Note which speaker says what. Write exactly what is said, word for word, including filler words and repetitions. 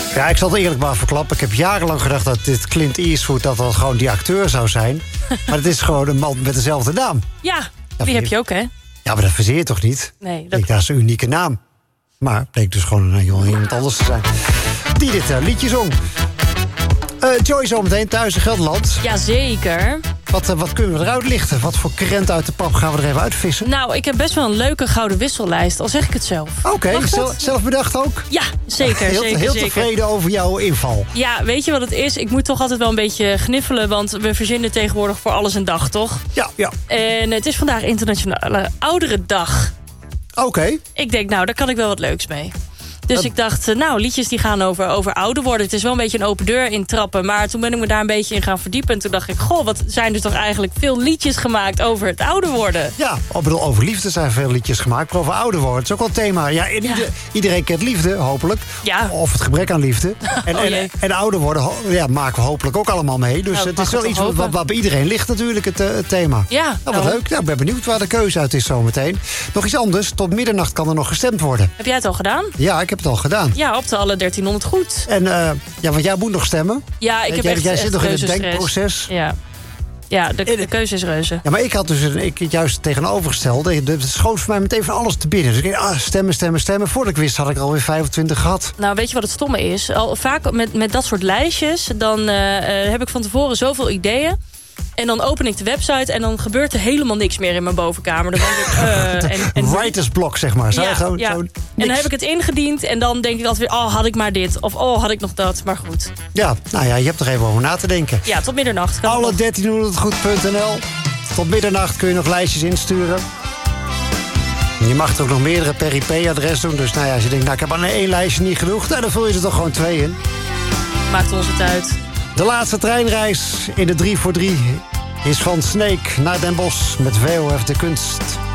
Speaker 1: Ja, ik zal het eerlijk maar verklappen. Ik heb jarenlang gedacht dat dit Clint Eastwood... dat dat gewoon die acteur zou zijn. Maar het is gewoon een man met dezelfde naam.
Speaker 2: Ja, ja die heb je ook, hè?
Speaker 1: Ja, maar dat verzeer je toch niet?
Speaker 2: Nee. Dat...
Speaker 1: Ik, dat is een unieke naam. Maar het bleek dus gewoon een jongen iemand anders te zijn. Die dit uh, liedje zong. Uh, Joy zometeen thuis in Gelderland.
Speaker 2: Jazeker.
Speaker 1: Wat, uh, wat kunnen we eruit lichten? Wat voor krent uit de pap gaan we er even uitvissen?
Speaker 2: Nou, ik heb best wel een leuke gouden wissellijst, al zeg ik het zelf.
Speaker 1: Oké, okay, zelf, zelf bedacht ook?
Speaker 2: Ja, zeker.
Speaker 1: heel
Speaker 2: zeker,
Speaker 1: heel
Speaker 2: zeker.
Speaker 1: tevreden over jouw inval.
Speaker 2: Ja, weet je wat het is? Ik moet toch altijd wel een beetje gniffelen, want we verzinnen tegenwoordig voor alles een dag, toch?
Speaker 1: Ja, ja.
Speaker 2: En het is vandaag Internationale Ouderendag.
Speaker 1: Oké. Okay.
Speaker 2: Ik denk, nou, daar kan ik wel wat leuks mee. Dus ik dacht, nou, liedjes die gaan over, over ouder worden. Het is wel een beetje een open deur intrappen. Maar toen ben ik me daar een beetje in gaan verdiepen. En toen dacht ik, goh, wat zijn er toch eigenlijk veel liedjes gemaakt over het ouder worden.
Speaker 1: Ja, ik bedoel, over liefde zijn veel liedjes gemaakt. Maar over ouder worden, het is ook wel een thema. Ja, en ja. Iedereen kent liefde, hopelijk.
Speaker 2: Ja.
Speaker 1: Of het gebrek aan liefde. En, oh, en, en ouder worden ja, maken we hopelijk ook allemaal mee. Dus nou, het is wel iets wat, wat bij iedereen ligt natuurlijk, het, het thema.
Speaker 2: Ja.
Speaker 1: Nou, wat nou. leuk. Nou, ik ben benieuwd waar de keuze uit is zometeen. Nog iets anders. Tot middernacht kan er nog gestemd worden.
Speaker 2: Heb jij het al gedaan?
Speaker 1: Ja, ik heb het al gedaan.
Speaker 2: Ja, op de alle dertienhonderd goed.
Speaker 1: En uh, ja, want jij moet nog stemmen.
Speaker 2: Ja, ik heb
Speaker 1: jij,
Speaker 2: echt
Speaker 1: Jij
Speaker 2: echt
Speaker 1: zit nog in het denkproces.
Speaker 2: Ja, ja de, de keuze is reuze.
Speaker 1: Ja, maar ik had dus een, ik, juist tegenovergesteld. Het schoot voor mij meteen van alles te binnen. Dus ik dacht, ah, stemmen, stemmen, stemmen. Voordat ik wist had ik er alweer vijfentwintig gehad.
Speaker 2: Nou, weet je wat het stomme is? Al vaak met, met dat soort lijstjes... dan uh, heb ik van tevoren zoveel ideeën. En dan open ik de website en dan gebeurt er helemaal niks meer in mijn bovenkamer. Dan denk ik, uh, en, en
Speaker 1: writersblok, zeg maar. Zo,
Speaker 2: ja,
Speaker 1: zo,
Speaker 2: ja.
Speaker 1: Zo,
Speaker 2: en dan heb ik het ingediend en dan denk ik altijd weer... oh, had ik maar dit. Of oh, had ik nog dat. Maar goed.
Speaker 1: Ja, nou ja, je hebt er even over na te denken.
Speaker 2: Ja, tot middernacht.
Speaker 1: alle dertienhonderd goed punt n l. Tot middernacht kun je nog lijstjes insturen. Je mag er ook nog meerdere per I P-adres doen. Dus nou ja, als je denkt, nou, ik heb aan één lijstje niet genoeg... Nou, dan vul je er toch gewoon twee in.
Speaker 2: Maakt ons het uit.
Speaker 1: De laatste treinreis in de drie voor drie is van Snake naar Den Bosch met V O F de Kunst.